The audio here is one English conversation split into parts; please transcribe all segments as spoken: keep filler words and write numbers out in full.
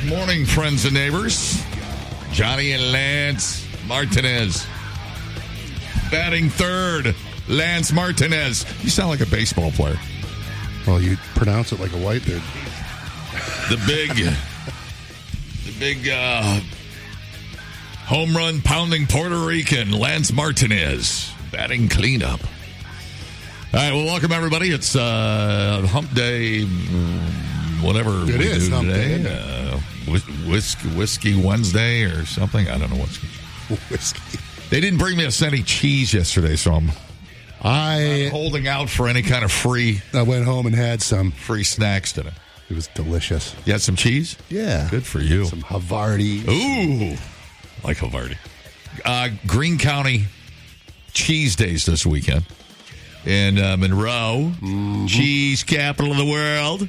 Morning, friends and neighbors. Johnny and Lance Martinez. Batting third, Lance Martinez. You sound like a baseball player. Well, you pronounce it like a white dude. The big, the big uh, home run pounding Puerto Rican, Lance Martinez. Batting cleanup. All right, well, welcome, everybody. It's uh, Hump Day, whatever it we is do Hump today. Day. Uh, whiskey, whiskey Wednesday or something. I don't know what's whiskey. They didn't bring me a any cheese yesterday, so I'm, I I'm holding out for any kind of free. I went home and had some free snacks today. It was delicious. You had some cheese? Yeah, good for you. Some Havarti. Ooh, like Havarti. Uh, Greene County Cheese Days this weekend in uh, Monroe, mm-hmm. cheese capital of the world.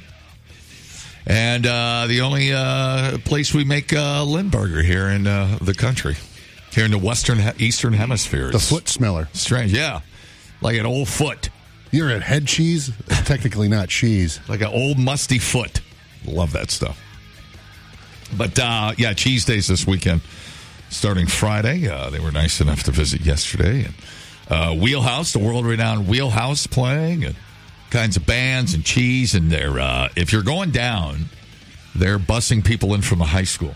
And uh, the only uh, place we make uh, Lindbergh here in uh, the country, here in the western, eastern hemisphere. The foot smeller. Strange, yeah. Like an old foot. You're at head cheese? It's technically not cheese. Like an old musty foot. Love that stuff. But, uh, yeah, cheese days this weekend. Starting Friday. Uh, they were nice enough to visit yesterday. And uh, Wheelhouse, the world-renowned Wheelhouse playing, and kinds of bands and cheese, and they're uh, if you're going down, they're bussing people in from the high school.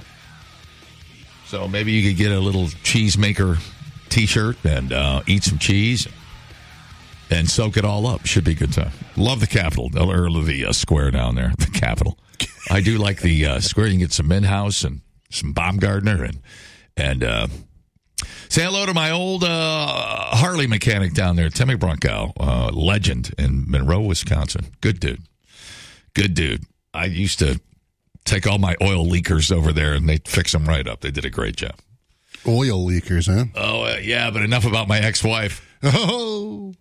So maybe you could get a little cheesemaker T-shirt and uh, eat some cheese and soak it all up. Should be a good time. Love the Capitol, or the uh, square down there, the Capitol. I do like the uh, square. You can get some Minhouse and some Baumgartner and and. Uh, Say hello to my old uh, Harley mechanic down there, Timmy Bronco, uh, legend in Monroe, Wisconsin. Good dude. Good dude. I used to take all my oil leakers over there, and they'd fix them right up. They did a great job. Oil leakers, huh? Oh, uh, yeah, but enough about my ex-wife. Oh.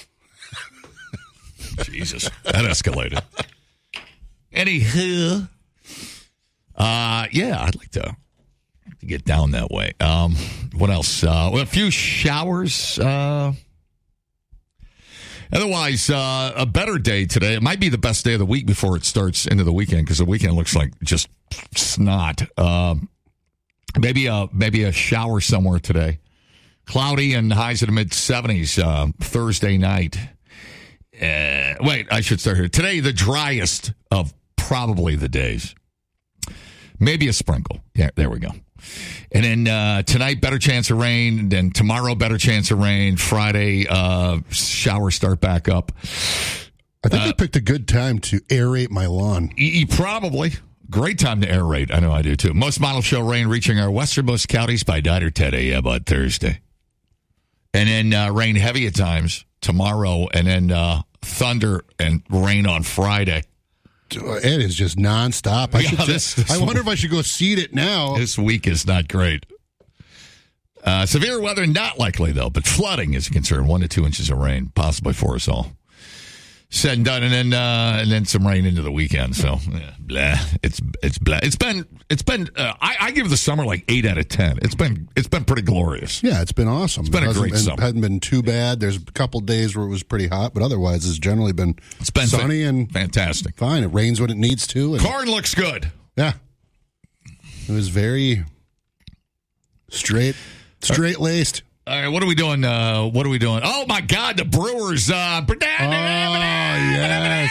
Jesus, that escalated. Anywho, uh, yeah, I'd like to... to get down that way. Um, what else? Uh, well, a few showers. Uh, otherwise, uh, a better day today. It might be the best day of the week before it starts into the weekend, because the weekend looks like just snot. Uh, maybe a maybe a shower somewhere today. Cloudy and highs in the mid seventies uh, Thursday night. Uh, wait, I should start here. Today, the driest of probably the days. Maybe a sprinkle. Yeah, there we go. And then uh, tonight, better chance of rain. Then tomorrow, better chance of rain. Friday, uh, showers start back up. I think uh, I picked a good time to aerate my lawn. E- probably. Great time to aerate. I know I do, too. Most model show rain reaching our westernmost counties by nine or ten a.m. on Thursday. And then uh, rain heavy at times tomorrow. And then uh, thunder and rain on Friday. It is just nonstop. I, yeah, should this, just, this I wonder if I should go seed it now. This week is not great. Uh, severe weather not likely, though, but flooding is a concern. One to two inches of rain, possibly for us all. Said and done, and then uh, and then some rain into the weekend. So, yeah, blah. It's it's blah. It's been it's been. Uh, I, I give the summer like eight out of ten. It's been it's been pretty glorious. Yeah, it's been awesome. It's been it a great been, summer. It hasn't been too bad. There's a couple days where it was pretty hot, but otherwise, it's generally been it's been sunny fa- and fantastic. Fine. It rains when it needs to. And, corn looks good. Yeah, it was very straight, straight laced. All right, what are we doing? Uh, what are we doing? Oh, my God, the Brewers. Uh, oh, yes.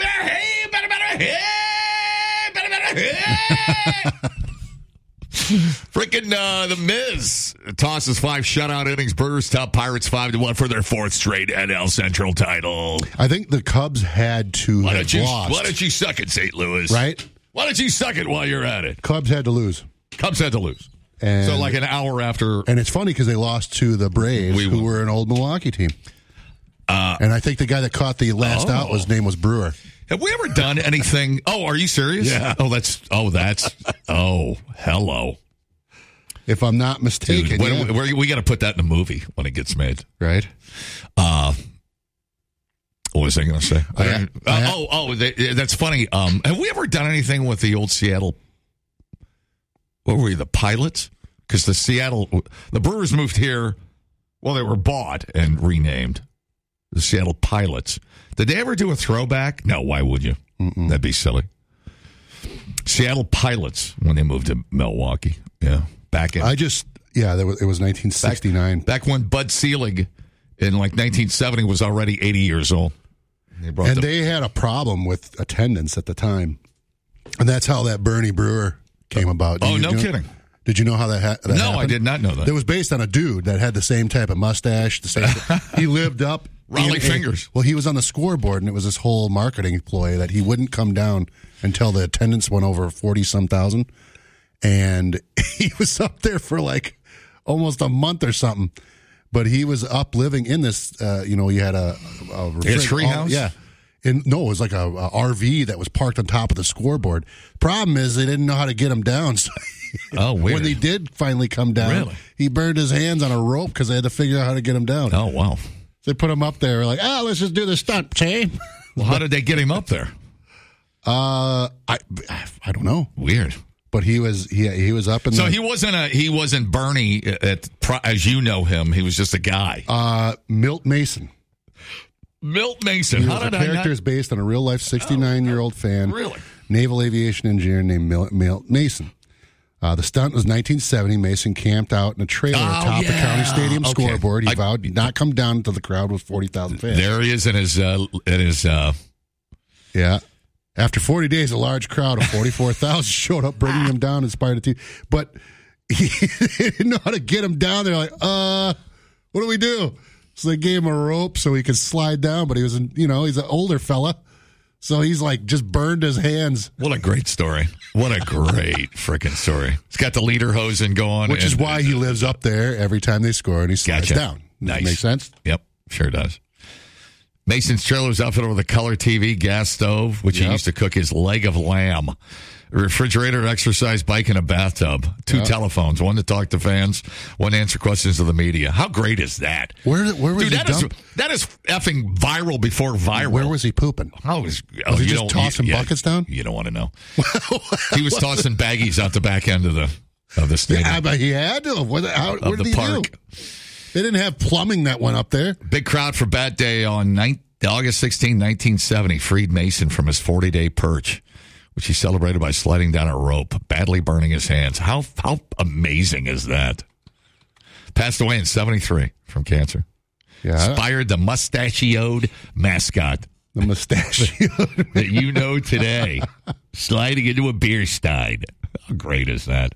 Freaking uh, the Miz tosses five shutout innings. Brewers top Pirates five to one for their fourth straight N L Central title. I think the Cubs had to why have don't you, lost. Why don't you suck it, Saint Louis? Right? Why don't you suck it while you're at it? Cubs had to lose. Cubs had to lose. And, so like an hour after. And it's funny because they lost to the Braves, we who were an old Milwaukee team. Uh, and I think the guy that caught the last oh. out, his name was Brewer. Have we ever done anything? Oh, are you serious? Yeah. Oh, that's, oh, that's, oh, hello. If I'm not mistaken. Dude, when, yeah. we, we got to put that in a movie when it gets made. Right? Uh, what was I going to say? I, uh, I, oh, oh, they, that's funny. Um, have we ever done anything with the old Seattle? What were we, the Pilots? Because the Seattle, the Brewers moved here. Well, they were bought and renamed the Seattle Pilots. Did they ever do a throwback? No, why would you? Mm-mm. That'd be silly. Seattle Pilots when they moved to Milwaukee. Yeah, back in. I just yeah, there was, it was nineteen sixty-nine. Back, back when Bud Selig in like nineteen seventy was already eighty years old. They and them. They had a problem with attendance at the time, and that's how that Bernie Brewer came about. Did oh, you, no you know, kidding. Did you know how that, ha- that no, happened? No, I did not know that. It was based on a dude that had the same type of mustache. The same. He lived up. Raleigh in, Fingers. In, well, he was on the scoreboard, and it was this whole marketing ploy that he wouldn't come down until the attendance went over forty-some thousand. And he was up there for like almost a month or something. But he was up living in this, uh, you know, he had a, a, a tree house? Yeah. In, no, it was like a, a R V that was parked on top of the scoreboard. Problem is, they didn't know how to get him down. So oh, weird. When he did finally come down, really? He burned his hands on a rope because they had to figure out how to get him down. Oh, wow. They put him up there, like, oh, let's just do the stunt, see? Well, how did they get him up there? Uh, I, I don't know. Weird. But he was he he was up in. So the, he wasn't a he wasn't Bernie at, as you know him. He was just a guy. Uh, Milt Mason. Milt Mason. He How was did a I character not... is based on a real life sixty-nine year old fan. Really? Naval aviation engineer named Milt, Milt Mason. Uh, the stunt was nineteen seventy. Mason camped out in a trailer oh, atop yeah. the county stadium okay. scoreboard. He I, vowed to not come down until the crowd was forty thousand fans. There he is in his in his. Uh... Yeah. After forty days, a large crowd of forty-four thousand showed up, bringing him down, inspired the team. But he didn't know how to get him down. They're like, uh, what do we do? So they gave him a rope so he could slide down, but he was, you know, he's an older fella. So he's like just burned his hands. What a great story. What a great freaking story. He's got the leader hosing going. Which and, is why he lives up there every time they score and he slides gotcha. down. Does nice. that make sense? Yep, sure does. Mason's trailer was outfitted with a color T V, gas stove, which yep. he used to cook his leg of lamb, a refrigerator, exercise bike, and a bathtub. Two yep. telephones, one to talk to fans, one to answer questions of the media. How great is that? Where, where was Dude, he that is, that is effing viral before viral. Where was he pooping? How was, oh, was he just tossing you, buckets yeah, down? You don't want to know. He was tossing baggies out the back end of the of the stadium. Yeah, but he had to. What, how, of what did the he park. do? They didn't have plumbing that went up there. Big crowd for Bat Day on ninth, August sixteenth, nineteen seventy. Freed Mason from his forty-day perch, which he celebrated by sliding down a rope, badly burning his hands. How how amazing is that? Passed away in seventy-three from cancer. Yeah. Inspired the mustachioed mascot. The mustachioed. that you know today. Sliding into a beer stein. How great is that?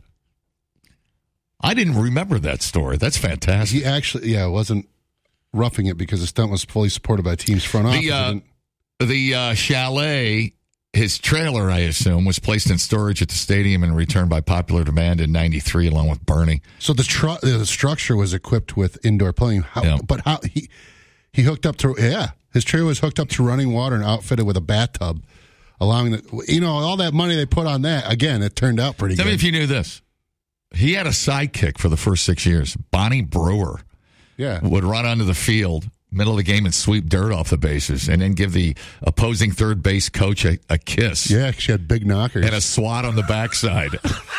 I didn't remember that story. That's fantastic. He actually, yeah, wasn't roughing it because the stunt was fully supported by team's front office. The, uh, the uh, chalet, his trailer, I assume, was placed in storage at the stadium and returned by popular demand in ninety-three along with Bernie. So the, tru- the structure was equipped with indoor plumbing. How, yeah. But how he he hooked up to, yeah, his trailer was hooked up to running water and outfitted with a bathtub, allowing the, you know, all that money they put on that, again, it turned out pretty Tell good. Tell me if you knew this. He had a sidekick for the first six years. Bonnie Brewer yeah. would run onto the field, middle of the game, and sweep dirt off the bases, and then give the opposing third base coach a, a kiss. Yeah, she had big knockers. And a swat on the backside.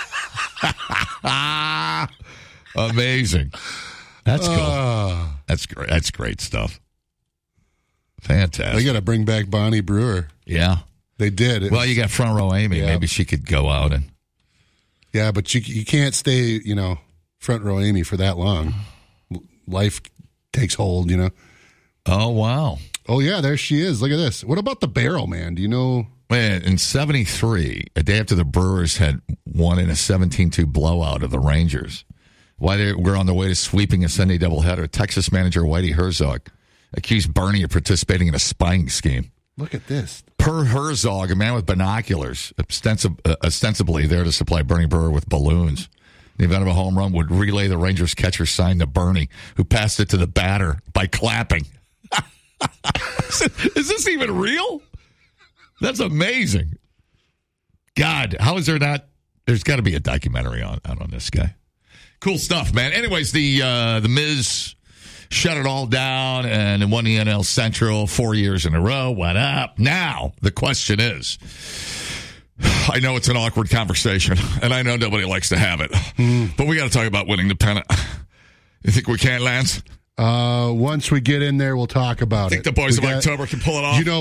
Amazing. That's cool. Uh, that's great. That's great stuff. Fantastic. They got to bring back Bonnie Brewer. Yeah. They did. It well, was, you got front row Amy. Yeah. Maybe she could go out and... Yeah, but you you can't stay, you know, front row Amy for that long. Life takes hold, you know. Oh, wow. Oh, yeah, there she is. Look at this. What about the barrel, man? Do you know? Man, in seventy-three, a day after the Brewers had won in a seventeen two blowout of the Rangers, while they were on their way to sweeping a Sunday doubleheader, Texas manager Whitey Herzog accused Bernie of participating in a spying scheme. Look at this. Per Herzog, a man with binoculars, ostensib- uh, ostensibly there to supply Bernie Brewer with balloons. In the event of a home run, would relay the Rangers catcher's sign to Bernie, who passed it to the batter by clapping. Is this even real? That's amazing. God, how is there not? There's got to be a documentary on, on on this guy. Cool stuff, man. Anyways, the uh, the Miz shut it all down and won the N L Central four years in a row. What up? Now, the question is, I know it's an awkward conversation, and I know nobody likes to have it, mm. but we got to talk about winning the pennant. You think we can, Lance? Uh, once we get in there, we'll talk about I think it. the boys we of got, October can pull it off. You know what?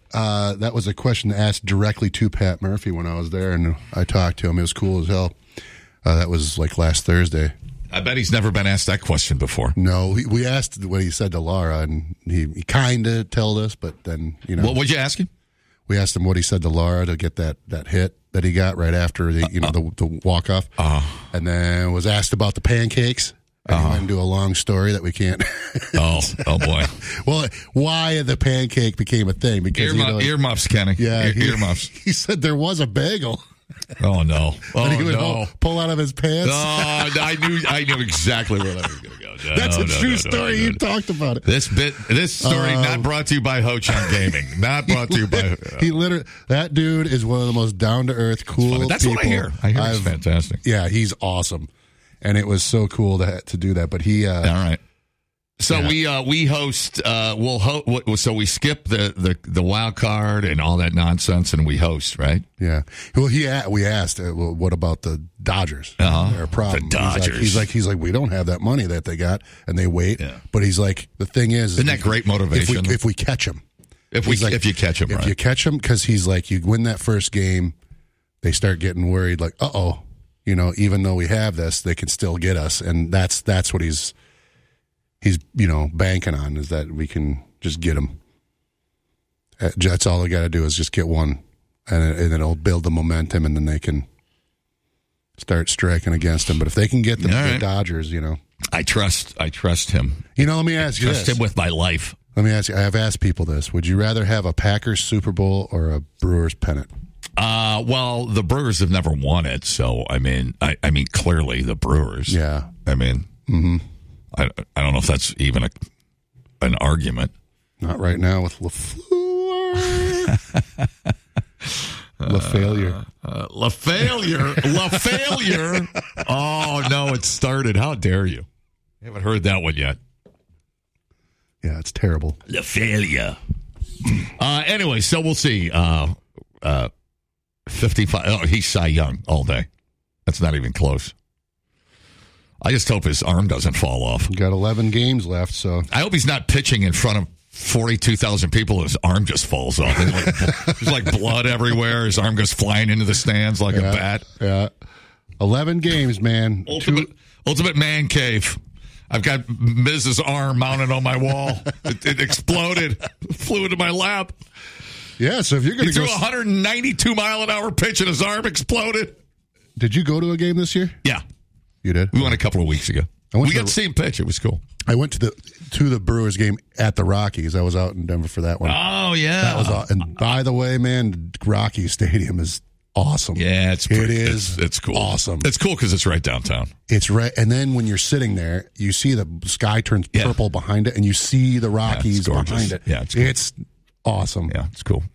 uh, that was a question asked directly to Pat Murphy when I was there, and I talked to him. It was cool as hell. Uh, that was like last Thursday. I bet he's never been asked that question before. No, we, we asked what he said to Laura, and he, he kind of told us, but then, you know. What would you ask him? We asked him what he said to Laura to get that, that hit that he got right after the, you know, the, the walk-off. Uh, and then was asked about the pancakes. And uh, he went into a long story that we can't. oh, oh boy. Well, why the pancake became a thing? Because Earmu- you know, earmuffs, Kenny. Yeah, Ear- he, earmuffs. He said there was a bagel. Oh no! Oh that he would no! Pull out of his pants. Oh, I knew, I knew exactly where that was going to go. No, That's a no, true no, story. No, no, you no. talked about it. This bit, this story, Um, not brought to you by Ho Chunk Gaming. Not brought to you by. Uh, he literally, that dude is one of the most down to earth, cool. That's people what I hear. I hear he's I've- fantastic. Yeah, he's awesome, and it was so cool to to do that. But he, uh, All right. So Yeah. we uh, we host. Uh, we'll ho- so we skip the, the, the wild card and all that nonsense, and we host, right? yeah. Well, he a- we asked, uh, well, what about the Dodgers? Uh-huh. Their problem. The He's like, Dodgers. he's like, he's like, we don't have that money that they got, and they wait. Yeah. But he's like, the thing is, Isn't that great if we motivation? if we catch him, If we he's like, if you catch him, if right? you catch him, because he's like, you win that first game, they start getting worried, like, uh oh, you know, even though we have this, they can still get us, and that's that's what he's. He's, you know, banking on is that we can just get him. Uh, That's all they got to do is just get one, and, it, and it'll build the momentum, and then they can start striking against him. But if they can get the, All the right. Dodgers, you know, I trust. I trust him. you know. Let me ask you Trust this. him with my life. Let me ask you. I have asked people this. Would you rather have a Packers Super Bowl or a Brewers pennant? Uh, well, the Brewers have never won it, so I mean, I, I mean, clearly the Brewers. Yeah. I mean, Mm-hmm. I I don't know if that's even a an argument. Not right now with LaFleur. La failure. Uh, La failure. La failure. Oh no, it started. How dare you? I haven't heard that one yet. Yeah, it's terrible. La failure. Uh, anyway, so we'll see. Uh, uh, fifty-five. Oh, he's Cy Young all day. That's not even close. I just hope his arm doesn't fall off. Got eleven games left, so I hope he's not pitching in front of forty-two thousand people. His arm just falls off. There's like, there's like blood everywhere. His arm goes flying into the stands like yeah, a bat. Yeah, eleven games, man. Ultimate, Two, ultimate man cave. I've got Miz's arm mounted on my wall. It, it exploded, flew into my lap. yeah, so if you're going He to threw go, a one hundred ninety-two mile an hour pitch and his arm exploded. did you go to a game this year? Yeah, You did. we went a couple of weeks ago. I went We to got the- to see him pitch. It was cool. I went to the to the Brewers game at the Rockies. I was out in Denver for that one. Oh yeah, That was aw- and by the way, man, Rockies Stadium is awesome. yeah. It's It pretty, is It's, it's cool. awesome. It's cool because it's right downtown. It's right, and then when you're sitting there, you see the sky turns Yeah. purple behind it, and you see the Rockies gorgeous. behind it. Yeah, it's cool. it's awesome. Yeah, it's cool.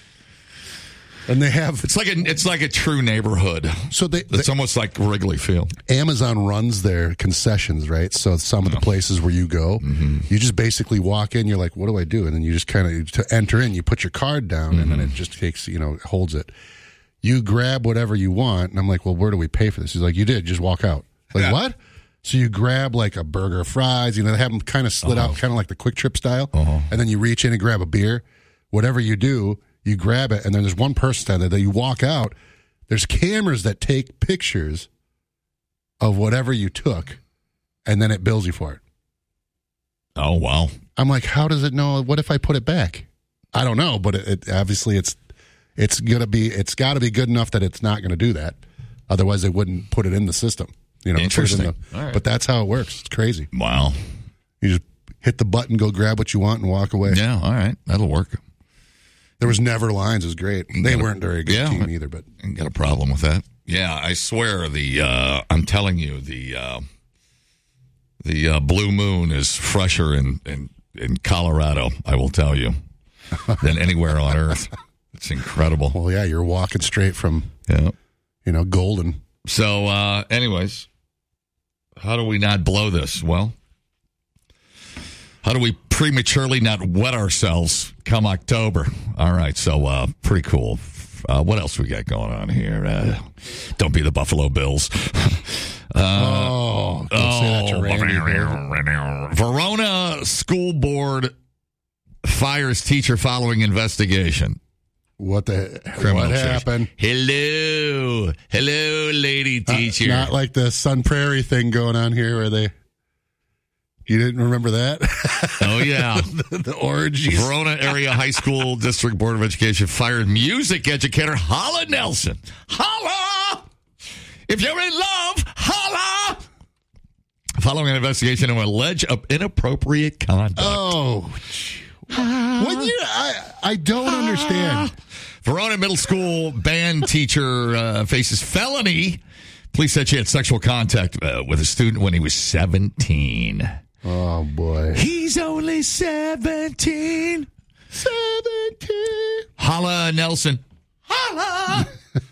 And they have It's like a it's like a true neighborhood. so they, It's the, almost like Wrigley Field. Amazon runs their concessions, right? So some of the places where you go, Mm-hmm. you just basically walk in. You're like, "What do I do?" And then you just kind of to enter in. You put your card down, and then Mm-hmm. it just takes you know holds it. You grab whatever you want, and I'm like, "Well, where do we pay for this?" He's like, "You did. Just walk out." Like Yeah. what? So you grab like a burger, fries. You know, they have them kind of slid Uh-huh. out, kind of like the Quick Trip style, and then you reach in and grab a beer. Whatever you do, you grab it, and then there's one person standing there. That you walk out. There's cameras that take pictures of whatever you took, and then it bills you for it. Oh wow. I'm like, how does it know? What if I put it back? I don't know, but it, it obviously it's it's gonna be it's got to be good enough that it's not going to do that. Otherwise, they wouldn't put it in the system. You know, put it in Interesting. the- All right. But that's how it works. It's crazy. Wow. You just hit the button, go grab what you want, and walk away. Yeah. All right. That'll work. There was never lines. It was great. They gotta- weren't very good yeah. team either, but Ain't got a problem with that. Yeah, I swear the uh, I'm telling you the uh, the uh, blue moon is fresher in, in in Colorado. I will tell you than anywhere on earth. It's incredible. well, yeah, you're walking straight from Yeah. you know golden. So, uh, anyways, how do we not blow this? Well, how do we prematurely not wet ourselves come October? All right, so uh, pretty cool. Uh, what else we got going on here? Uh, don't be the Buffalo Bills. Uh, oh, don't say that to Randy. Verona School Board fires teacher following investigation. What the Criminal what charge. happened? Hello. Hello, lady teacher. Uh, not like the Sun Prairie thing going on here where they. You didn't remember that? Oh, yeah. the, the orgies. Verona Area High School District Board of Education fired music educator Hala Nelson. Hala! If you're in love, holla! Following an investigation of alleged inappropriate conduct. Oh. When you, I, I don't understand. Verona Middle School band teacher uh, faces felony. Police said she had sexual contact uh, with a student when he was seventeen. Oh, boy. He's only seventeen. seventeen. Hala Nelson. Hala!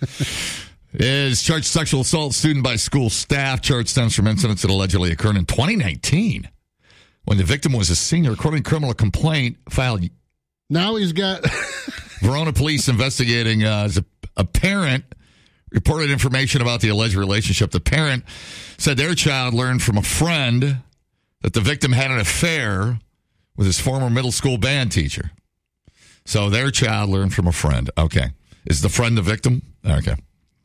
Is charged sexual assault student by school staff. Charge stems from incidents that allegedly occurred in twenty nineteen when the victim was a senior. According to criminal complaint filed. Now he's got. Verona police investigating uh, as a, a parent reported information about the alleged relationship. The parent said their child learned from a friend that the victim had an affair with his former middle school band teacher. So their child learned from a friend. Okay. Is the friend the victim? Okay.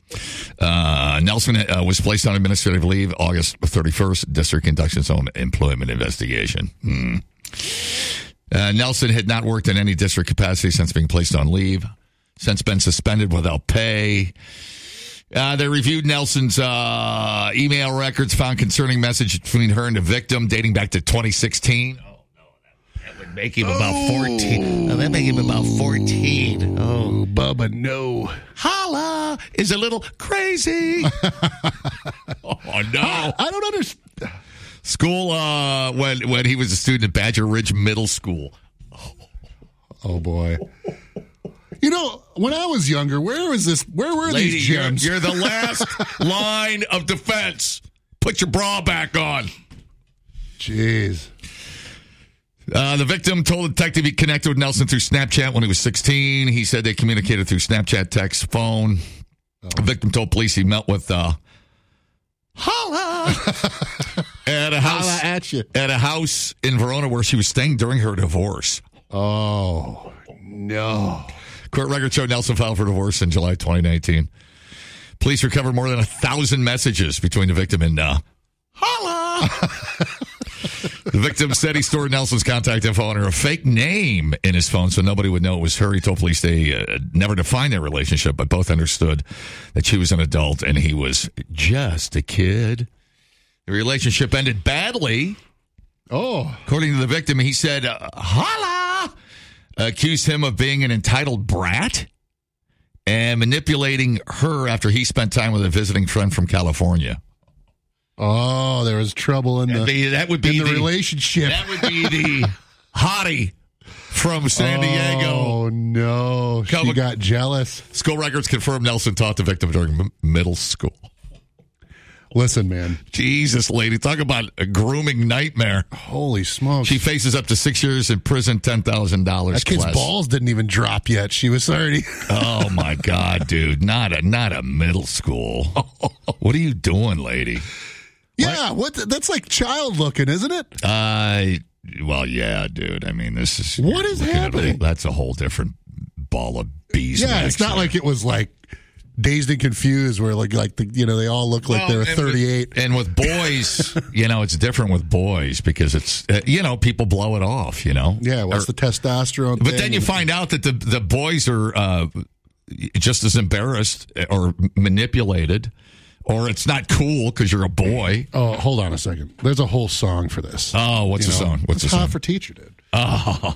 Uh, Nelson uh, was placed on administrative leave August thirty-first. District conducts its own employment investigation. Hmm. Uh, Nelson had not worked in any district capacity since being placed on leave. Since been suspended without pay. Uh, they reviewed Nelson's uh, email records, found concerning message between her and the victim dating back to twenty sixteen. Oh, no, that, that would make him about fourteen. Oh, that make him about fourteen. Oh, Bubba, no. Holla is a little crazy. Oh, no. I, I don't understand. School, uh, when, when he was a student at Badger Ridge Middle School. Oh, boy. You know, when I was younger, where was this? Where were Lady, these gems? You're, you're the last line of defense. Put your bra back on. Jeez. Uh, the victim told the detective he connected with Nelson through Snapchat when he was sixteen. He said they communicated through Snapchat, text, phone. Oh. The victim told police he met with uh, Holla at a house Holla at you. at a house in Verona where she was staying during her divorce. Oh no. Court records show Nelson filed for divorce in July twenty nineteen. Police recovered more than a thousand messages between the victim and uh, Holla. The victim said he stored Nelson's contact info under a fake name in his phone so nobody would know it was her. He told police they uh, never defined their relationship, but both understood that she was an adult and he was just a kid. The relationship ended badly. Oh. According to the victim, he said, uh, Holla! Accused him of being an entitled brat and manipulating her after he spent time with a visiting friend from California. Oh, there was trouble in the, be, that would be in the, the relationship. That would be the hottie from San Diego. Oh, no. She Come, got jealous. School records confirm Nelson taught the victim during m- middle school. Listen, man. Jesus, lady. Talk about a grooming nightmare. Holy smokes. She faces up to six years in prison, ten thousand dollars. That kid's class. balls didn't even drop yet. She was already. Oh, my God, dude. Not a, not a middle school. What are you doing, lady? Yeah, what? what that's like child looking, isn't it? Uh, well, yeah, dude. I mean, this is what is happening. A, that's a whole different ball of bees. Yeah, it's not there. Like it was like Dazed and Confused, where like like the, you know they all look like well, they're thirty-eight. With, and with boys, you know, it's different with boys because it's uh, you know people blow it off. You know, yeah. What's or, the testosterone? But then you find out that the the boys are uh, just as embarrassed or manipulated. Or it's not cool because you're a boy. Oh, hold on a second. There's a whole song for this. Oh, what's you the know, song? What's the song? Hot for Teacher, dude. Oh.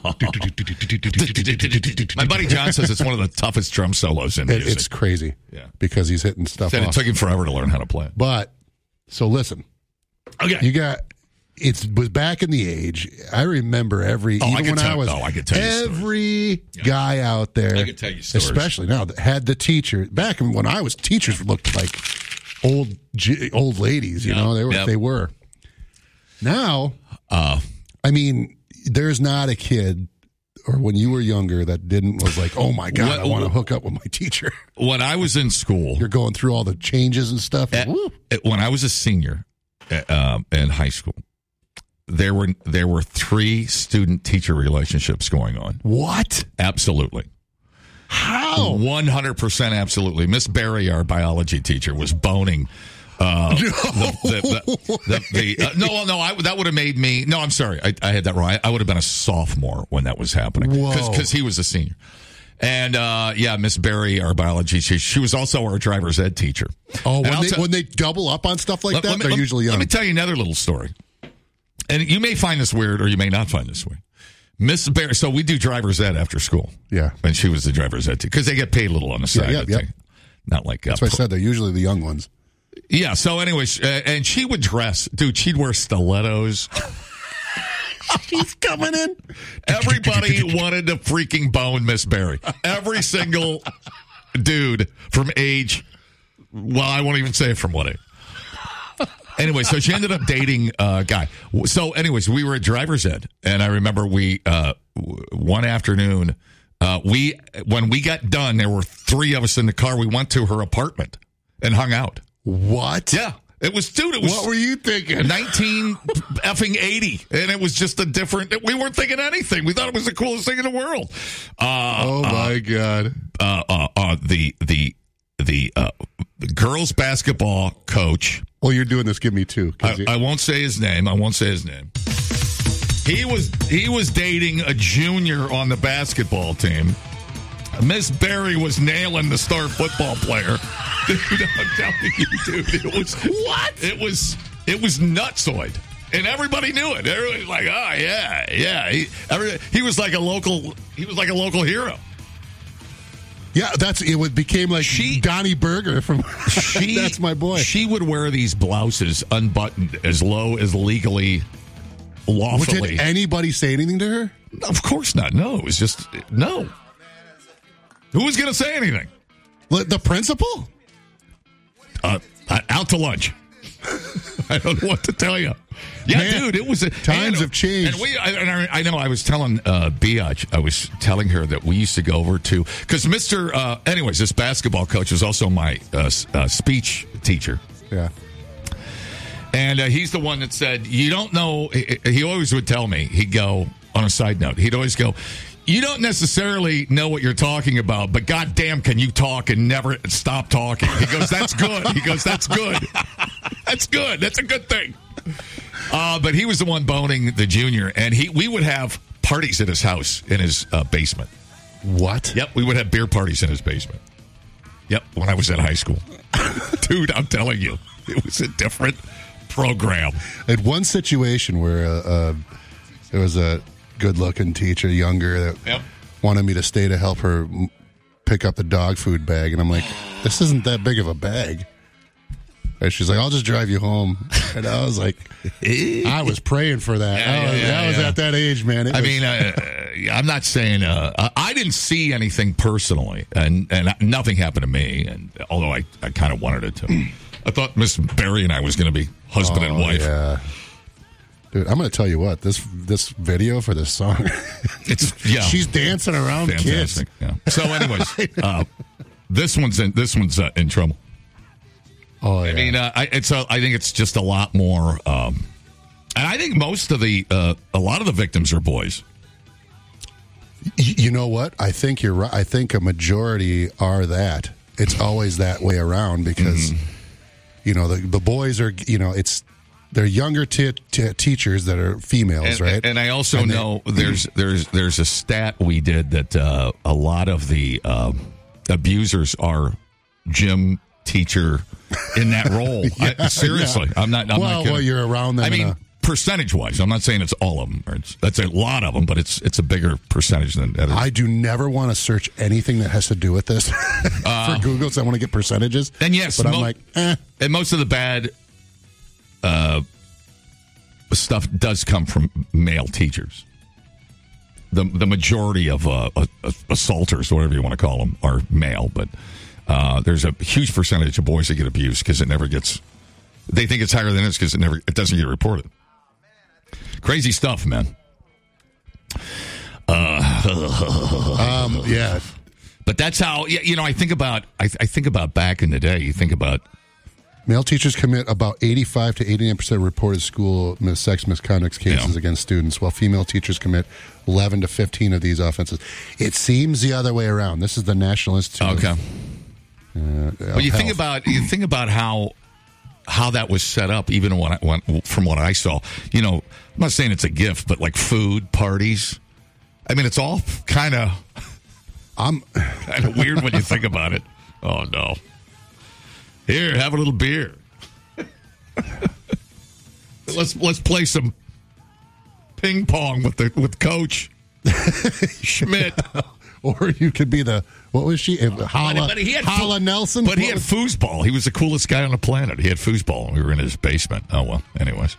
My buddy John says it's one of the toughest drum solos in music. It, it's crazy. Yeah. Because he's hitting stuff Said off. It took him forever to learn how to play it. But, so listen. Okay. You got, it was back in the age. I remember every, oh, even I when tell, I was, oh, I could tell every you guy yeah. out there, I could tell you stories. especially now, that had the teacher. Back when I was, teachers looked like old old ladies, you yep, know, they were, yep. they were. Now, uh, I mean, there's not a kid, or when you were younger, that didn't was like, oh my God, what, I want to hook up with my teacher. When I was in school, you're going through all the changes and stuff. At, and at, when I was a senior at, um, in high school, there were there were three student-teacher relationships going on. What? Absolutely. How? one hundred percent absolutely. Miss Barry, our biology teacher, was boning. Uh, no. The, the, the, the, the, uh, no, no, I, that would have made me. No, I'm sorry. I, I had that wrong. I, I would have been a sophomore when that was happening. Because he was a senior. And, uh, yeah, Miss Barry, our biology teacher, she was also our driver's ed teacher. Oh, when they, t- when they double up on stuff like let, that, let me, they're let, usually young. Let me tell you another little story. And you may find this weird or you may not find this weird. Miss Barry, so we do driver's ed after school. Yeah. And she was the driver's ed teacher. Because they get paid a little on the side. Yeah, yeah, yeah. Not like... That's uh, what I said. They're usually the young ones. Yeah, so anyways, uh, and she would dress. Dude, she'd wear stilettos. She's coming in. Everybody wanted to freaking bone Miss Barry. Every single dude from age, well, I won't even say from what age. Anyway, so she ended up dating a guy. So anyways, we were at driver's ed, and I remember we, uh, one afternoon, uh, we when we got done, there were three of us in the car. We went to her apartment and hung out. What? Yeah. It was, dude, it was... What were you thinking? nineteen effing eighty. And it was just a different... We weren't thinking anything. We thought it was the coolest thing in the world. Uh, oh, my uh, God. Uh, uh, uh, the, the, the, uh, the girls basketball coach... Well, you're doing this. Give me two. I, you... I won't say his name. I won't say his name. He was he was dating a junior on the basketball team. Miss Barry was nailing the star football player. Dude, I'm telling you, dude, it was what? It was it was nutsoid, and everybody knew it. Everybody was like, "Oh yeah, yeah." He, every, he was like a local. He was like a local hero. Yeah, that's it. Would became like she, Donnie Berger from. She, that's my boy. She would wear these blouses unbuttoned as low as legally, lawfully. Did anybody say anything to her? Of course not. No, it was just no. Who was going to say anything? The principal? Uh, out to lunch. I don't know what to tell you. Yeah, Man, dude, it was a, times and, have changed. And we, I, and I, I know. I was telling uh, Biatch, I was telling her that we used to go over to because Mister Uh, anyways, this basketball coach was also my uh, uh, speech teacher. Yeah. And uh, he's the one that said, you don't know. He, he always would tell me, he'd go, on a side note, he'd always go, you don't necessarily know what you're talking about, but goddamn, can you talk and never stop talking? He goes, that's good. He goes, that's good. That's good. That's a good thing. Uh, but he was the one boning the junior, and he we would have parties at his house in his uh, basement. What? Yep, we would have beer parties in his basement. Yep, when I was in high school. Dude, I'm telling you, it was a different program. I had one situation where uh, uh, there was a good-looking teacher, younger, that yep. wanted me to stay to help her pick up the dog food bag. And I'm like, this isn't that big of a bag. And she's like, I'll just drive you home. And I was like, I was praying for that. Yeah, I was, yeah, I was yeah. at that age, man. It I was, mean, uh, I'm not saying, uh, I didn't see anything personally, and, and nothing happened to me, and although I, I kind of wanted it to. I thought Miss Barry and I was going to be husband oh, and wife. Yeah. Dude, I'm going to tell you what, this this video for this song, it's yeah, she's dancing around fantastic. kids. Yeah. So, anyways, uh, this one's in this one's uh, in trouble. Oh, yeah. I mean, uh, I, it's a, I think it's just a lot more, um, and I think most of the uh, a lot of the victims are boys. Y- you know what? I think you're right. I think a majority are that. It's always that way around because, mm-hmm. you know, the the boys are, you know, it's. They're younger t- t- teachers that are females, and, right? And I also and know they, there's there's there's a stat we did that uh, a lot of the uh, abusers are gym teacher in that role. yeah, I, seriously, yeah. I'm not. I'm well, not kidding. well, you're around them. I mean, a... percentage wise, I'm not saying it's all of them. Or it's, that's a lot of them, but it's it's a bigger percentage than others. I do never want to search anything that has to do with this uh, for Google. So I want to get percentages. And yes, but mo- I'm like, eh. and most of the bad. Uh, stuff does come from male teachers. The the majority of uh, assaulters, whatever you want to call them, are male. But uh, there's a huge percentage of boys that get abused because it never gets. They think it's higher than it is because it never it doesn't get reported. Crazy stuff, man. Uh, um, yeah, but that's how you know. I think about I, I think about back in the day. You think about Male teachers commit about eighty-five to eighty-nine percent of reported school mis- sex misconduct cases Yeah. against students, while female teachers commit eleven to fifteen of these offenses. It seems the other way around. This is the National Institute. Okay. Of, uh, Well, you of think Health. about you think about how how that was set up. Even when I, when, from what I saw, you know, I'm not saying it's a gift, but like food parties. I mean, it's all kind of I'm kind of weird when you think about it. Oh no! Here, have a little beer. let's let's play some ping pong with the with Coach Schmidt. Or you could be the, what was she? Hala, but he had Hala fo- Nelson? But he What had was- foosball. He was the coolest guy on the planet. He had foosball, and we were in his basement. Oh, well, anyways.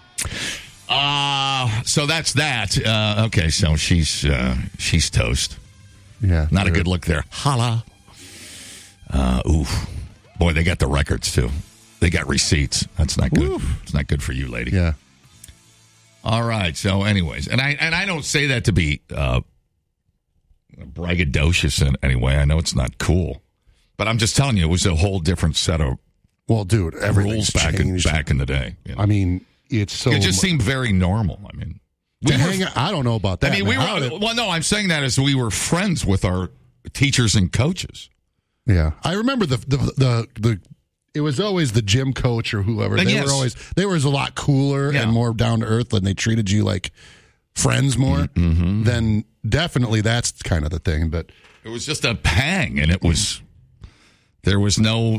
Uh, so that's that. Uh, okay, so she's uh, she's toast. Yeah. Not a sure. good look there. Hala. Uh, oof. Boy, they got the records, too. They got receipts. That's not good. Oof. It's not good for you, lady. Yeah. All right. So, anyways, and I and I don't say that to be uh, braggadocious in any way. I know it's not cool, but I'm just telling you, it was a whole different set of Well, dude, rules everything's back in, changed. back in the day. You know? I mean, it's so. it just mu- seemed very normal. I mean, we to were, hang out, I don't know about that. I mean, we man. How were. did- Well, no, I'm saying that as we were friends with our teachers and coaches. Yeah, I remember the the the. the it was always the gym coach or whoever. And They yes. were always they were a lot cooler Yeah. and more down to earth, and they treated you like friends more. Mm-hmm. Then definitely that's kind of the thing. But It was just a pang, and it was. There was no.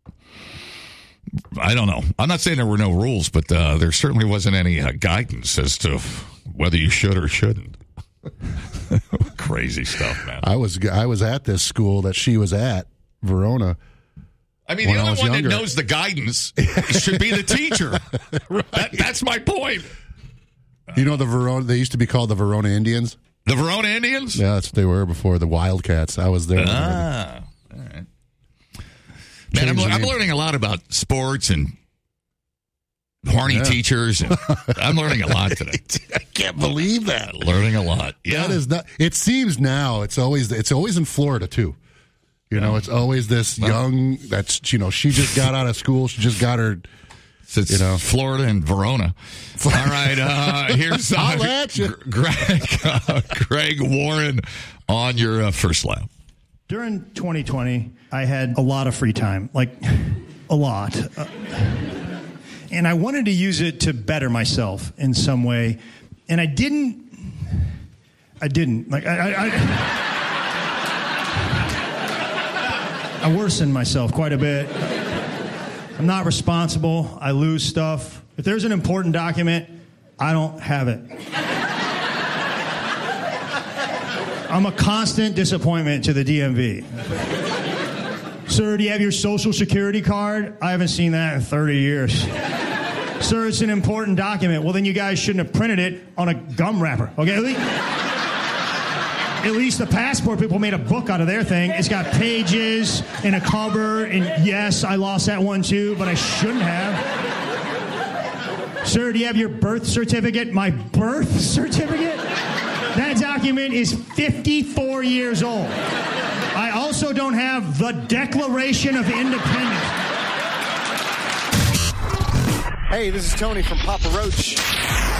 I don't know. I'm not saying there were no rules, but uh, there certainly wasn't any uh, guidance as to whether you should or shouldn't. Crazy stuff, man. I was I was at this school that she was at, Verona. I mean, When the I only was one younger. that knows the guidance should be the teacher. that, that's my point. You know the Verona. They used to be called the Verona Indians. The Verona Indians? Yeah, that's what they were before the Wildcats. I was there. Ah, all right. Man, I'm, Change the I'm name. learning a lot about sports and horny Yeah. teachers. And I'm learning a lot today. I can't believe that. Learning a lot. Yeah. That is not. It seems now it's always it's always in Florida too. You know, it's always this young. That's you know, she just got out of school. She just got her. So it's you know. Florida and Verona. All right, uh, here's uh, I'll at you. Greg, uh, Greg Warren on your uh, first lap. During twenty twenty, I had a lot of free time, like a lot. Uh, and I wanted to use it to better myself in some way. And I didn't. I didn't. Like, I. I, I I worsened myself quite a bit. I'm not responsible. I lose stuff. If there's an important document, I don't have it. I'm a constant disappointment to the D M V. Sir, do you have your social security card? I haven't seen that in thirty years. Sir, it's an important document. Well, then you guys shouldn't have printed it on a gum wrapper. Okay? At least, at least the passport people made a book out of their thing. It's got pages and a cover, and yes, I lost that one too, but I shouldn't have. Sir, do you have your birth certificate? My birth certificate? That document is fifty-four years old. I also don't have the Declaration of Independence. Hey, this is Tony from Papa Roach.